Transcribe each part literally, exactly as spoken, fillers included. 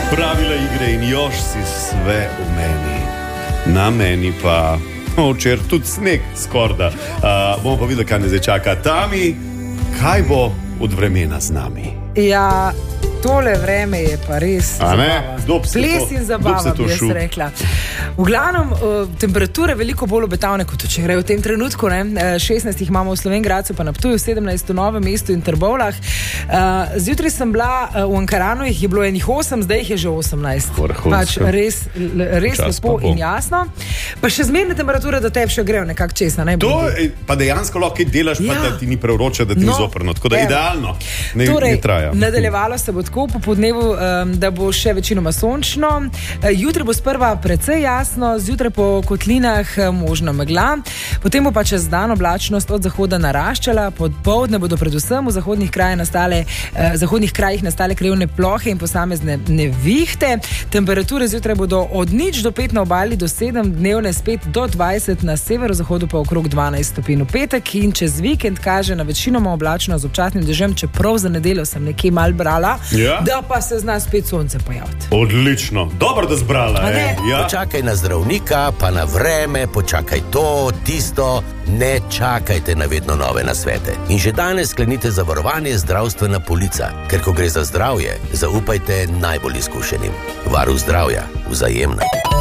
Pravila igre in još si sve u meni. Na meni pa včer tudi sneg skorda. Uh, bomo pa videli, kaj ne zdaj čaka. Tami, kaj bo od vremena z nami? Ja, tole vreme je pa res zabava. Ples in zabava, bi jaz rekla. V glavnem, uh, temperature veliko bolj obetavne kot včeraj v tem trenutku. Ne? šestnajst jih imamo v Slovenj Gradcu, pa na Ptuju, sedemnajst v Novem mestu in Trbovljah. Uh, zjutraj sem bila uh, v Ankaranu, jih je bilo enih osem, zdaj jih je že osemnajst. Pač res, res lepo in jasno. Pa še zmerne temperature do tebe še grejo nekako česa. Ne? To pa dejansko lahko kaj delaš, ja. Pa da ti ni prevroče, da ti no, ni zoprno. Tako da evo. Idealno. Ne, torej, ne traja. Nadaljevalo se bo tako po podnevu, um, da bo še večinoma sončno. Uh, jutri bo sprva precej jasno, zjutraj po kotlinah uh, možna megla. Potem bo pa čez dan oblačnost od zahoda naraščala. Popoldne bodo predvsem v zahodnih krajih nastale, uh, zahodnih krajih nastale krajevne plohe in posamezne nevihte. Temperature zjutraj bodo od nič do pet na obali do sedem, dnevne spet do dvajset, na severozahodu pa okrog dvanajst stopinj. V petek in čez vikend kaže na večinoma oblačno z občasnim dežem, čeprav za nedeljo sem nekje mal brala, ja? Da pa se zna spet sonce pojaviti. Odlično, dobro da zbrala. Eh? Ja? Počakaj na zdravnika, pa na vreme, počakaj to, tisto, ne čakajte na vedno nove nasvete. In že danes sklenite zavarovanje zdravstvena polica, ker ko gre za zdravje, zaupajte najbolj izkušenim. Varuh zdravja, Vzajemna.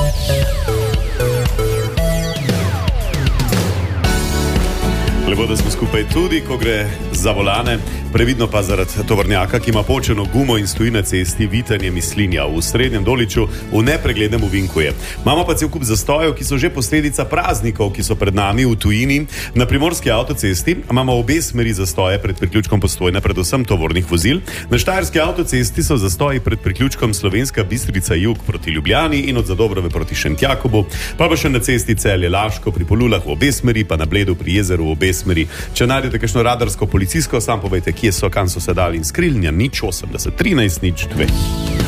Lepo, da smo skupaj tudi, ko gre za volane. Previdno pa zaradi tovornjaka, ki ima počeno gumo in stoji na cesti, vitanje Mislinja v Srednjem Doliču, v nepreglednem ovinku je. Imamo pa cel kup zastojev, ki so že posledica praznikov, ki so pred nami v tujini. Na primorski avtocesti imamo obe smeri zastoje pred priključkom Postojna, predvsem tovornih vozil. Na štajerski avtocesti so zastoji pred priključkom Slovenska Bistrica jug proti Ljubljani in od Zadobrove proti Šentjakobu, pa pa še na cesti Celje-Laško pri Polulah v obe smeri, pa na Bledu pri jezeru v obe smeri. Če najdete kakšno radarsko policijsko, sam povejte, kje so, kam so se dali in skrilnja, nič osemdeset, trinajst, nič dve.